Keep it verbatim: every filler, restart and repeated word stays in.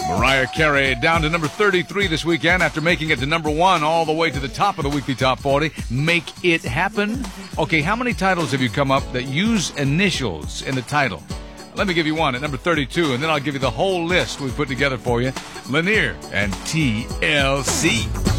Mariah Carey down to number thirty-three this weekend after making it to number one all the way to the top of the weekly top forty. Make It Happen. Okay, how many titles have you come up that use initials in the title? Let me give you one at number thirty-two, and then I'll give you the whole list we put together for you. Lanier and T L C.